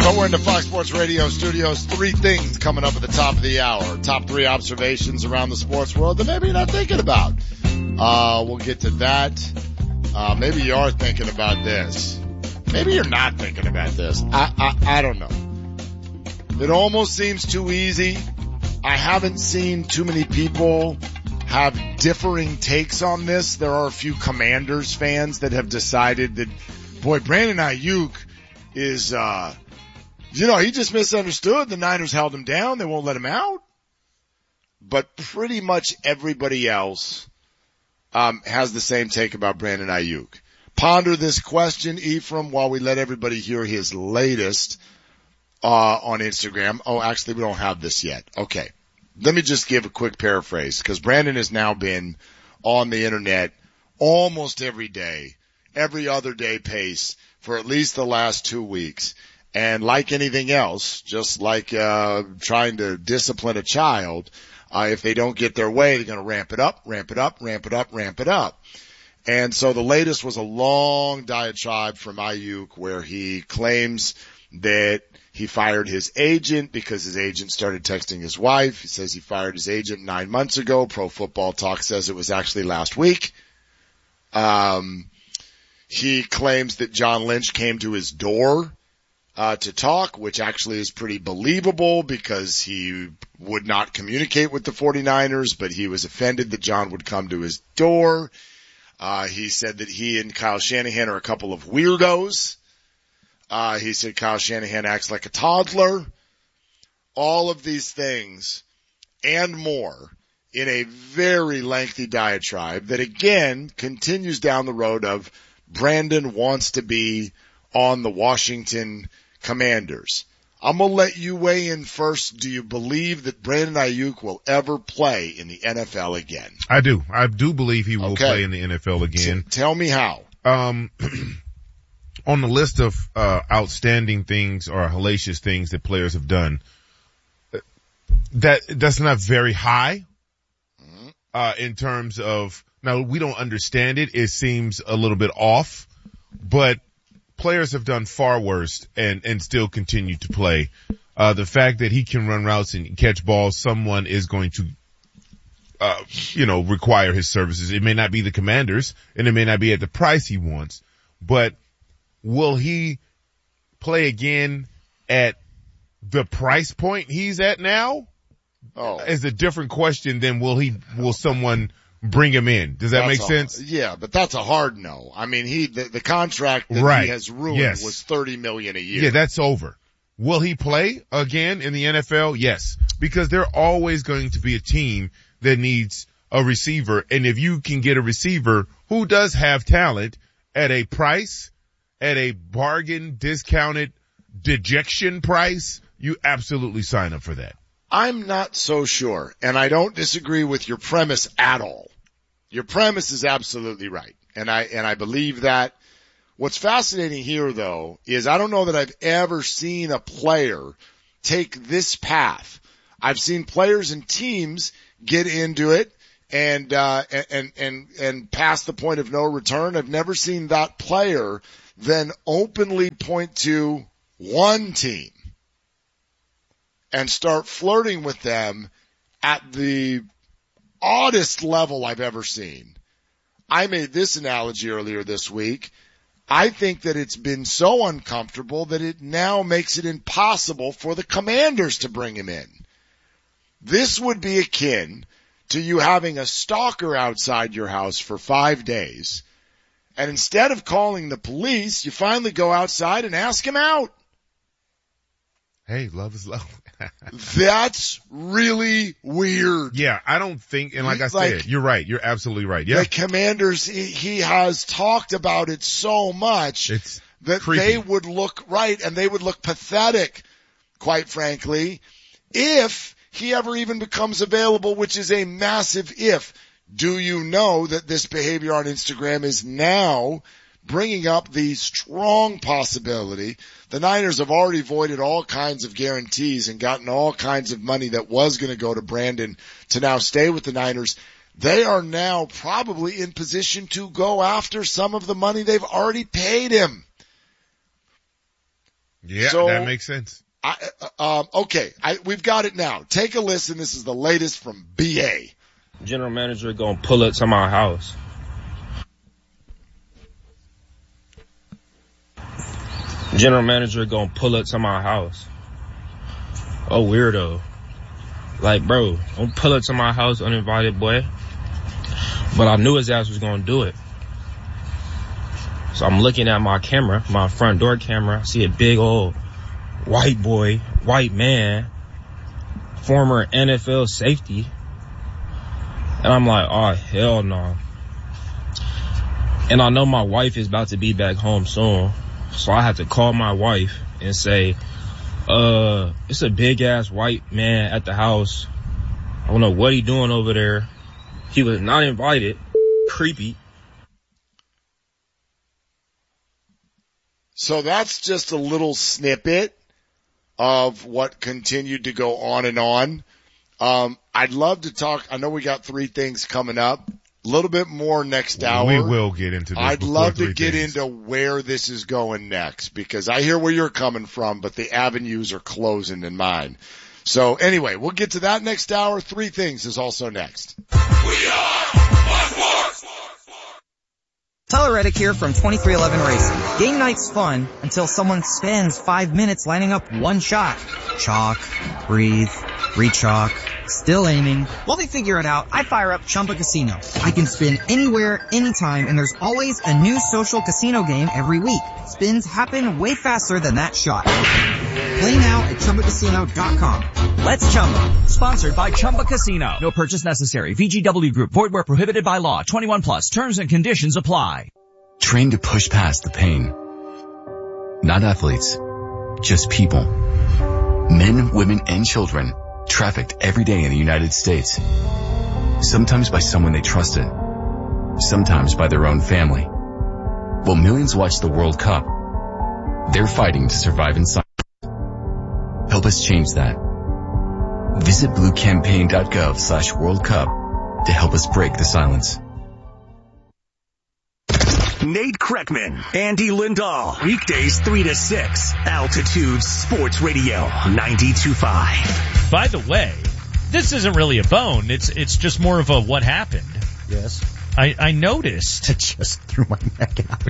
Well, we're in the Fox Sports Radio studios. 3 things coming up at the top of the hour. Top 3 observations around the sports world that maybe you're not thinking about. We'll get to that. Maybe you are thinking about this. Maybe you're not thinking about this. I don't know. It almost seems too easy. I haven't seen too many people have differing takes on this. There are a few Commanders fans that have decided that, boy, Brandon Ayuk is, he just misunderstood. The Niners held him down. They won't let him out. But pretty much everybody else has the same take about Brandon Ayuk. Ponder this question, Ephraim, while we let everybody hear his latest on Instagram. Oh, actually, we don't have this yet. Okay. Let me just give a quick paraphrase, because Brandon has now been on the internet almost every day, every other day pace for at least the last 2 weeks. And like anything else, just like trying to discipline a child, if they don't get their way, they're going to ramp it up, ramp it up, ramp it up, ramp it up. And so the latest was a long diatribe from Ayuk where he claims that he fired his agent because his agent started texting his wife. He says he fired his agent 9 months ago. Pro Football Talk says it was actually last week. He claims that John Lynch came to his door to talk, which actually is pretty believable because he would not communicate with the 49ers, but he was offended that John would come to his door. He said that he and Kyle Shanahan are a couple of weirdos. He said Kyle Shanahan acts like a toddler. All of these things and more in a very lengthy diatribe that again continues down the road of Brandon wants to be on the Washington Commanders. I'm going to let you weigh in first. Do you believe that Brandon Ayuk will ever play in the NFL again? I do. I do believe he will play in the NFL again. Tell me how. On the list of outstanding things or hellacious things that players have done, that's not very high in terms of, now we don't understand it. It seems a little bit off, but players have done far worse and still continue to play. The fact that he can run routes and catch balls, someone is going to require his services. It may not be the Commanders and it may not be at the price he wants, but will he play again at the price point he's at now? Is a different question than will someone bring him in? Does that make sense? Yeah, but that's a hard no. I mean, the contract that he has ruined was $30 million a year. Yeah, that's over. Will he play again in the NFL? Yes, because they're always going to be a team that needs a receiver. And if you can get a receiver who does have talent at a price, at a bargain, discounted, dejection price, you absolutely sign up for that. I'm not so sure, and I don't disagree with your premise at all. Your premise is absolutely right, and I believe that. What's fascinating here, though, is I don't know that I've ever seen a player take this path. I've seen players and teams get into it and pass the point of no return. I've never seen that player then openly point to one team and start flirting with them at the oddest level I've ever seen. I made this analogy earlier this week. I think that it's been so uncomfortable that it now makes it impossible for the Commanders to bring him in. This would be akin to you having a stalker outside your house for 5 days, and instead of calling the police, you finally go outside and ask him out. Hey, love is love. That's really weird. Yeah, I don't think, and like I said, you're right. You're absolutely right. Yeah. The Commanders, he has talked about it so much that creepy. They would look right and they would look pathetic, quite frankly, if he ever even becomes available, which is a massive if. Do you know that this behavior on Instagram is now bringing up the strong possibility the Niners have already voided all kinds of guarantees and gotten all kinds of money that was going to go to Brandon to now stay with the Niners. They are now probably in position to go after some of the money they've already paid him. Yeah, So, that makes sense. Okay, we've got it now. Take a listen. This is the latest from BA. General manager gonna pull up to my house. General manager gonna pull up to my house. Oh, weirdo. Like, bro, don't pull up to my house uninvited, boy. But I knew his ass was gonna do it. So I'm looking at my camera, my front door camera. I see a big old white boy, white man, former NFL safety. And I'm like, oh, hell no. And I know my wife is about to be back home soon. So I had to call my wife and say, it's a big ass white man at the house. I don't know what he doing over there. He was not invited. Creepy. So that's just a little snippet of what continued to go on and on. I'd love to talk. I know we got 3 things coming up. A little bit more next hour. We will get into this. I'd love to get into where this is going next, because I hear where you're coming from, but the avenues are closing in mine. So anyway, we'll get to that next hour. 3 things is also next. We are One Sports. Tyler Reddick here from 2311 Racing. Game night's fun until someone spends 5 minutes lining up one shot. Chalk, breathe, re-chalk, still aiming. While they figure it out, I fire up Chumba Casino. I can spin anywhere, anytime, and there's always a new social casino game every week. Spins happen way faster than that shot. Play now at ChumbaCasino.com. Let's Chumba. Sponsored by Chumba Casino. No purchase necessary. VGW Group. Void where prohibited by law. 21 plus. Terms and conditions apply. Train to push past the pain. Not athletes, just people. Men, women, and children trafficked every day in the United States. Sometimes by someone they trusted. Sometimes by their own family. While millions watch the World Cup, they're fighting to survive in silence. Help us change that. Visit bluecampaign.gov/World Cup to help us break the silence. Nate Kreckman, Andy Lindahl, weekdays 3 to 6, Altitude Sports Radio 92.5. By the way, this isn't really a bone. It's just more of a what happened. Yes. I noticed. I just threw my neck out.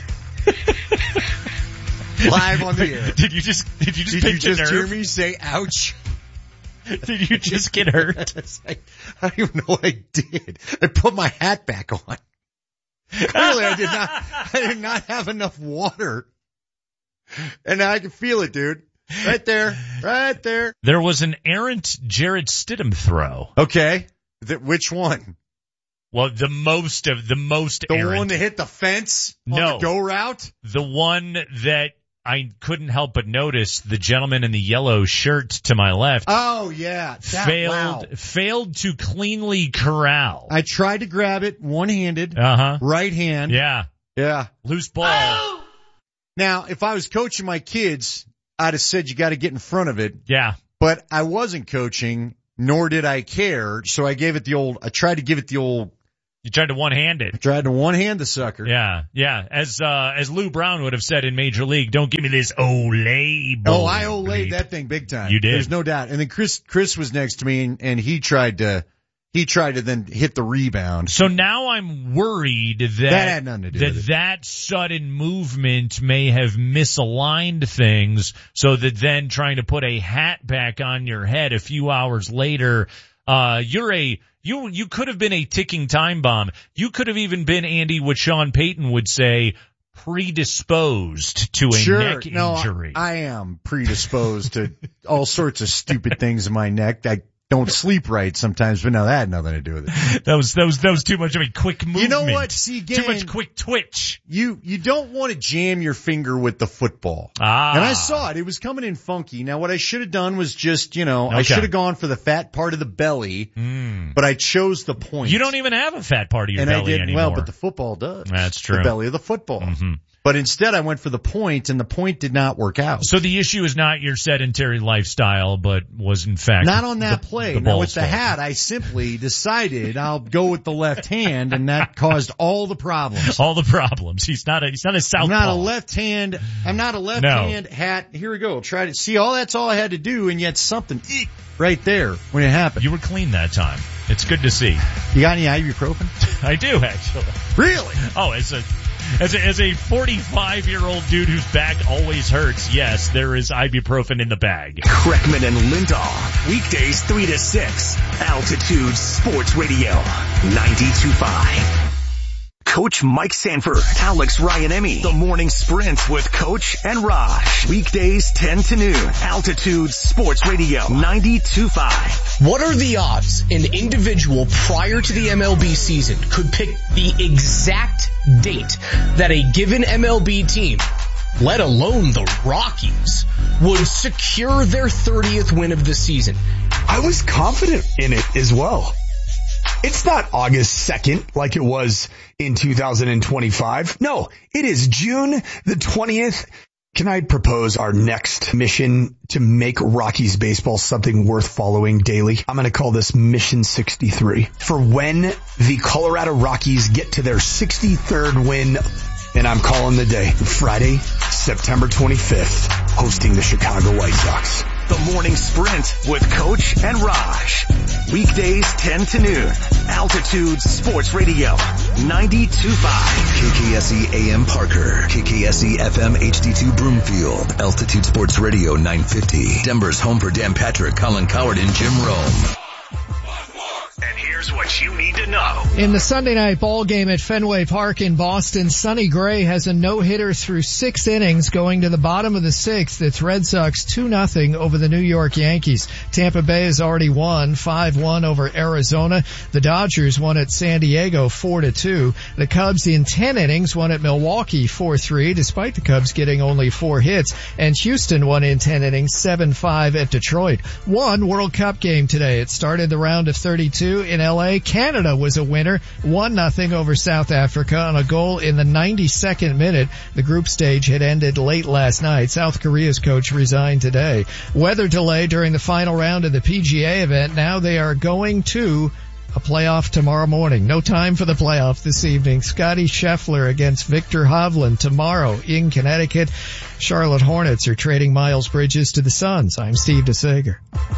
Live on the air. Did you just hear me say ouch? Did you just get hurt? I don't even know what I did. I put my hat back on. Clearly I did not have enough water. And now I can feel it, dude. Right there. There was an errant Jarrett Stidham throw. Okay. Which one? Well, the most errant. The one that hit the fence on the go route? The one that I couldn't help but notice, the gentleman in the yellow shirt to my left. Oh, yeah. Failed to cleanly corral. I tried to grab it one-handed. Right hand. Yeah. Loose ball. Oh! Now, if I was coaching my kids, I'd have said you got to get in front of it. Yeah. But I wasn't coaching, nor did I care, so I tried to give it the old. You tried to one-hand it. I tried to one-hand the sucker. Yeah. As Lou Brown would have said in Major League, don't give me this Olay ball. Oh, I Olayed that thing big time. You did. There's no doubt. And then Chris was next to me, and he tried to then hit the rebound. So now I'm worried that had nothing to do with it. That sudden movement may have misaligned things, so that then trying to put a hat back on your head a few hours later, you could have been a ticking time bomb. You could have even been, Andy, what Sean Payton would say, predisposed to a neck injury. I am predisposed to all sorts of stupid things in my neck. I don't sleep right sometimes, but no, that had nothing to do with it. That was too much of a quick movement. You know what? See, again, too much quick twitch. You don't want to jam your finger with the football. And I saw it. It was coming in funky. Now, what I should have done was just, I should have gone for the fat part of the belly, but I chose the point. You don't even have a fat part of your belly anymore. Well, but the football does. That's true. The belly of the football. Mm-hmm. But instead I went for the point, and the point did not work out. So the issue is not your sedentary lifestyle, but was in fact not on that play. Now with the fault. hat, I simply decided I'll go with the left hand, and that caused all the problems. All the problems. He's not a southpaw. I'm not a left hand hat. Here we go. Try to see that's all I had to do, and yet something right there when it happened. You were clean that time. It's good to see. You got any ibuprofen? I do, actually. Really? Oh, as a 45-year-old dude whose back always hurts, yes, there is ibuprofen in the bag. Kreckman and Lindahl, weekdays 3 to 6, Altitude Sports Radio, 92.5. Coach Mike Sanford, Alex Ryan-Emmy, The Morning Sprint with Coach and Raj. Weekdays 10 to noon, Altitude Sports Radio, 92.5. What are the odds an individual prior to the MLB season could pick the exact date that a given MLB team, let alone the Rockies, would secure their 30th win of the season? I was confident in it as well. It's not August 2nd like it was in 2025. No, it is June the 20th. Can I propose our next mission to make Rockies baseball something worth following daily? I'm going to call this Mission 63. For when the Colorado Rockies get to their 63rd win, and I'm calling the day Friday, September 25th, hosting the Chicago White Sox. The Morning Sprint with Coach and Raj. Weekdays 10 to noon. Altitude Sports Radio, 92.5. KKSE AM Parker. KKSE FM HD2 Broomfield. Altitude Sports Radio 950. Denver's home for Dan Patrick, Colin Coward, and Jim Rome. And here's what you need to know. In the Sunday night ball game at Fenway Park in Boston, Sonny Gray has a no-hitter through 6 innings. Going to the bottom of the 6th, it's Red Sox 2-0 over the New York Yankees. Tampa Bay has already won 5-1 over Arizona. The Dodgers won at San Diego 4-2. The Cubs in 10 innings won at Milwaukee 4-3, despite the Cubs getting only 4 hits. And Houston won in 10 innings 7-5 at Detroit. One World Cup game today. It started the round of 32 in LA. Canada was a winner, 1-0 over South Africa on a goal in the 92nd minute. The group stage had ended late last night. South Korea's coach resigned today. Weather delay during the final round of the PGA event. Now they are going to a playoff tomorrow morning. No time for the playoff this evening. Scotty Scheffler against Victor Hovland tomorrow in Connecticut. Charlotte Hornets are trading Miles Bridges to the Suns. I'm Steve DeSager.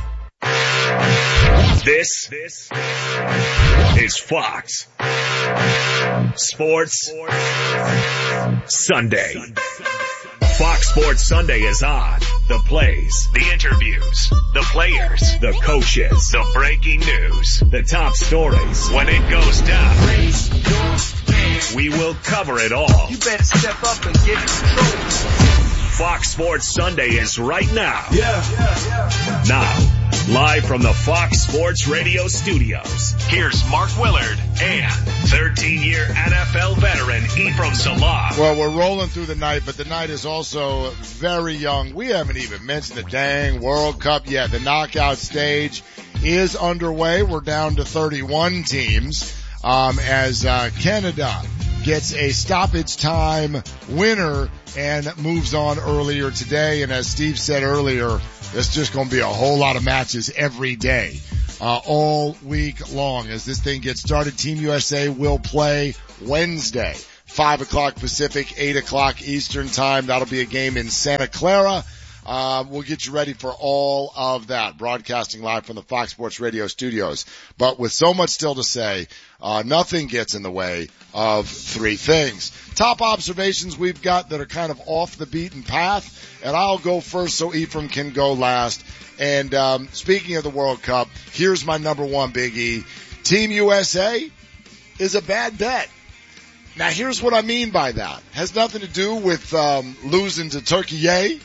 This is Fox Sports Sunday. Fox Sports Sunday is on. The plays, the interviews, the players, the coaches, the breaking news, the top stories. When it goes down, we will cover it all. You better step up and get control. Fox Sports Sunday is right now. Now, live from the Fox Sports Radio studios, here's Mark Willard and 13-year NFL veteran Ephraim Salah. Well, we're rolling through the night, but the night is also very young. We haven't even mentioned the dang World Cup yet. The knockout stage is underway. We're down to 31 teams as Canada gets a stoppage time winner and moves on earlier today. And as Steve said earlier, there's just going to be a whole lot of matches every day, all week long. As this thing gets started, Team USA will play Wednesday, 5 o'clock Pacific, 8 o'clock Eastern time. That'll be a game in Santa Clara. We'll get you ready for all of that, broadcasting live from the Fox Sports Radio studios. But with so much still to say, nothing gets in the way of 3 things. Top observations we've got that are kind of off the beaten path, and I'll go first so Ephraim can go last. And speaking of the World Cup, here's my number 1, Big E. Team USA is a bad bet. Now, here's what I mean by that. It has nothing to do with losing to Turkey. It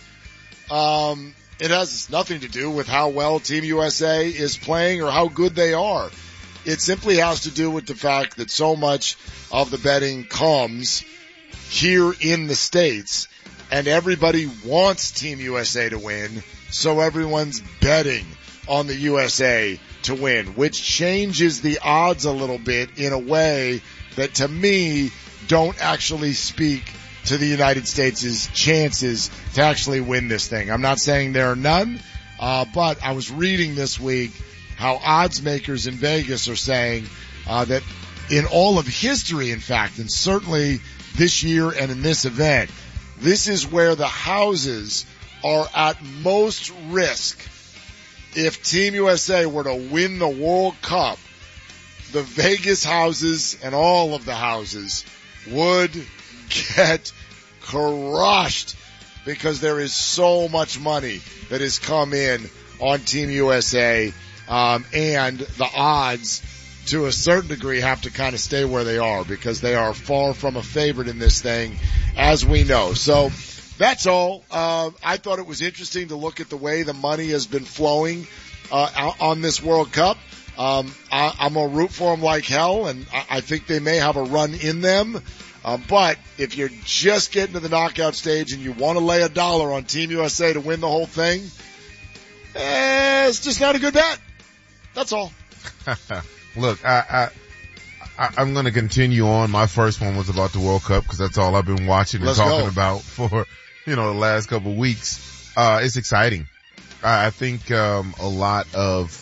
has nothing to do with how well Team USA is playing or how good they are. It simply has to do with the fact that so much of the betting comes here in the States, and everybody wants Team USA to win, so everyone's betting on the USA to win, which changes the odds a little bit in a way that, to me, don't actually speak to the United States' chances to actually win this thing. I'm not saying there are none, but I was reading this week how odds makers in Vegas are saying that in all of history, in fact, and certainly this year and in this event, this is where the houses are at most risk. If Team USA were to win the World Cup, the Vegas houses and all of the houses would get crushed because there is so much money that has come in on Team USA, and the odds to a certain degree have to kind of stay where they are because they are far from a favorite in this thing, as we know. So that's all. I thought it was interesting to look at the way the money has been flowing on this World Cup. I'm going to root for them like hell, and I think they may have a run in them. But if you're just getting to the knockout stage and you want to lay $1 on Team USA to win the whole thing, it's just not a good bet. That's all. Look, I'm going to continue on. My first one was about the World Cup because that's all I've been watching and talking about for, the last couple of weeks. It's exciting. I think, a lot of,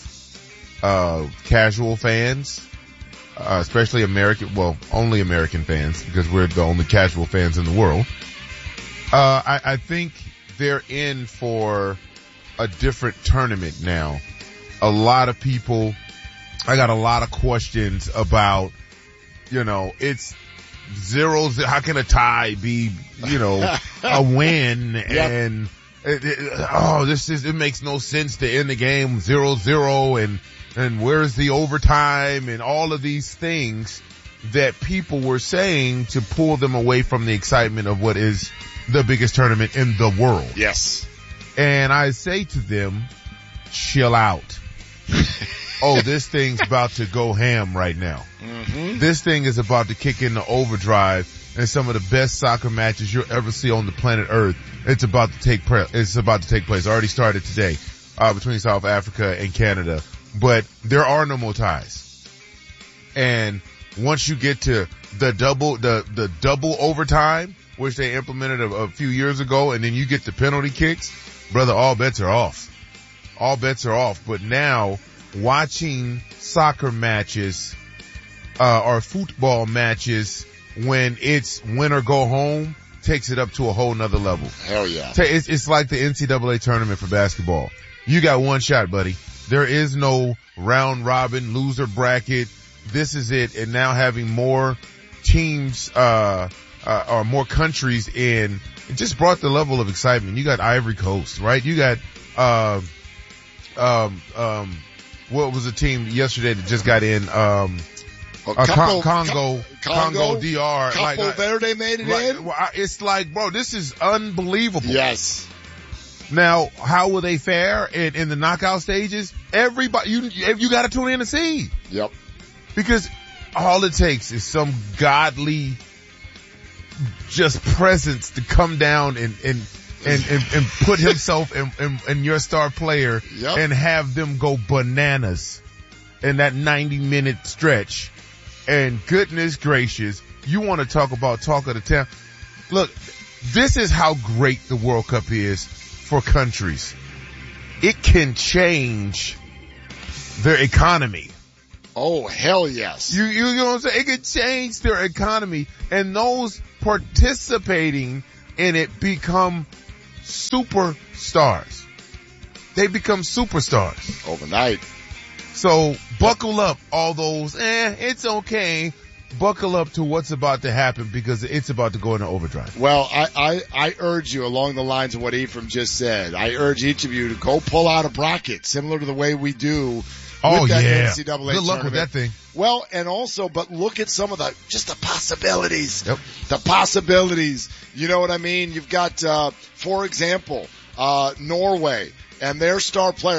casual fans, especially only American fans because we're the only casual fans in the world. I think they're in for a different tournament now. A lot of people, I got a lot of questions about, it's 0-0. How can a tie be, a win? Yep. And it makes no sense to end the game 0-0 and where's the overtime and all of these things that people were saying to pull them away from the excitement of what is the biggest tournament in the world. Yes. And I say to them, chill out. This thing's about to go ham right now. Mm-hmm. This thing is about to kick into overdrive, and some of the best soccer matches you'll ever see on the planet Earth. It's about to take place. Already started today, between South Africa and Canada. But there are no more ties. And once you get to the double overtime, which they implemented a few years ago, and then you get the penalty kicks, brother, all bets are off. All bets are off. But now, watching soccer matches, or football matches when it's win or go home takes it up to a whole nother level. Hell yeah. It's like the NCAA tournament for basketball. You got one shot, buddy. There is no round robin loser bracket. This is it. And now having more teams, or more countries in, it just brought the level of excitement. You got Ivory Coast, right? You got, what was the team yesterday that just got in, Congo DR. Capo Verde made it in? It's like, bro, this is unbelievable. Yes. Now, how will they fare in the knockout stages? Everybody, you gotta tune in to see. Yep. Because all it takes is some godly just presence to come down and put himself in your star player, yep, and have them go bananas in that 90-minute stretch. And goodness gracious, you want to talk about talk of the town. Look, this is how great the World Cup is for countries. It can change their economy. Oh, hell yes. You know what I'm saying? It can change their economy, and those participating in it become superstars. They become superstars. Overnight. So buckle up, all those, it's okay. Buckle up to what's about to happen because it's about to go into overdrive. Well, I urge you along the lines of what Ephraim just said. I urge each of you to go pull out a bracket similar to the way we do with that NCAA tournament. Good luck with that thing. Well, and also, but look at some of the possibilities. Yep. The possibilities. You know what I mean? You've got, for example, Norway and their star player.